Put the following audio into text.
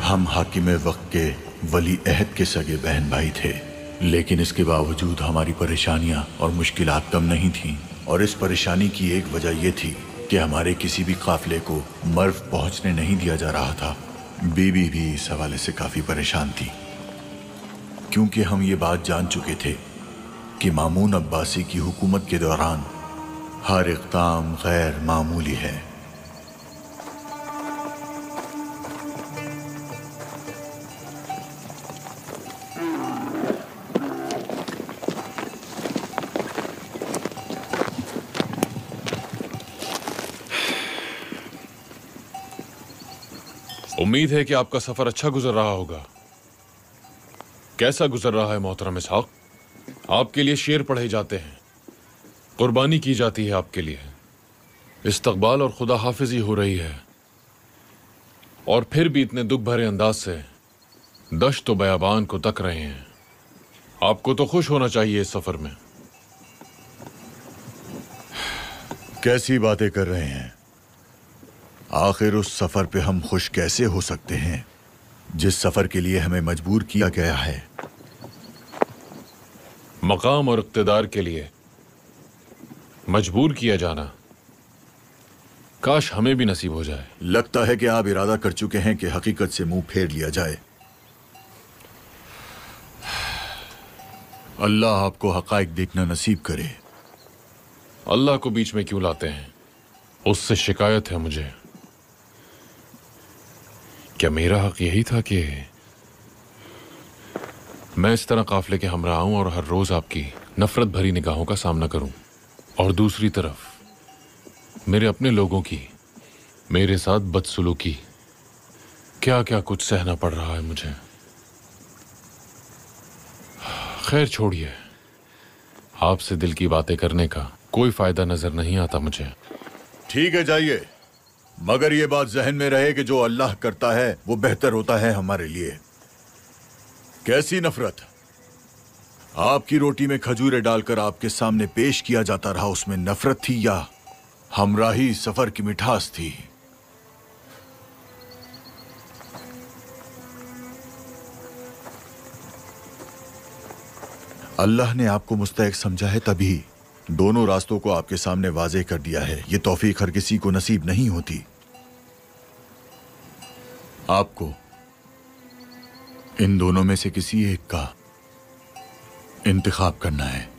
हम हाकिम वक्त के वली अहद के सगे बहन भाई थे, लेकिन इसके बावजूद हमारी परेशानियां और मुश्किलात कम नहीं थीं। और इस परेशानी की एक वजह यह थी कि हमारे किसी भी काफिले को मर्व पहुंचने नहीं दिया जा रहा था। बीवी भी इस हवाले से काफ़ी परेशान थी, क्योंकि हम ये बात जान चुके थे कि मामून अब्बासी की हुकूमत के दौरान हर इक़दाम गैर मामूली है। उम्मीद है कि आपका सफर अच्छा गुजर रहा होगा। कैसा गुजर रहा है मोहतरम इसहाक? आपके लिए शेर पढ़े जाते हैं, कुर्बानी की जाती है आपके लिए, इस्तकबाल और खुदा हाफिजी हो रही है, और फिर भी इतने दुख भरे अंदाज से दश्त व बयाबान को तक रहे हैं। आपको तो खुश होना चाहिए इस सफर में। कैसी बातें कर रहे हैं? आखिर उस सफर पे हम खुश कैसे हो सकते हैं जिस सफर के लिए हमें मजबूर किया गया है? मकाम और इक़्तिदार के लिए मजबूर किया जाना काश हमें भी नसीब हो जाए। लगता है कि आप इरादा कर चुके हैं कि हकीकत से मुंह फेर लिया जाए। अल्लाह आपको हकाइक देखना नसीब करे। अल्लाह को बीच में क्यों लाते हैं? उससे शिकायत है मुझे। क्या मेरा हक यही था कि मैं इस तरह काफिले के हमरा हूं और हर रोज आपकी नफरत भरी निगाहों का सामना करूं, और दूसरी तरफ मेरे अपने लोगों की मेरे साथ बदसलूकी? क्या क्या कुछ सहना पड़ रहा है मुझे। खैर छोड़िए, आपसे दिल की बातें करने का कोई फायदा नजर नहीं आता मुझे। ठीक है, जाइए, मगर ये बात जहन में रहे कि जो अल्लाह करता है वो बेहतर होता है हमारे लिए। कैसी नफरत? आपकी रोटी में खजूरें डालकर आपके सामने पेश किया जाता रहा, उसमें नफरत थी या हमराही सफर की मिठास थी? अल्लाह ने आपको मुस्तहिक समझा है, तभी दोनों रास्तों को आपके सामने वाज़ेह कर दिया है। ये तौफीक हर किसी को नसीब नहीं होती। आपको इन दोनों में से किसी एक का इंतखाब करना है।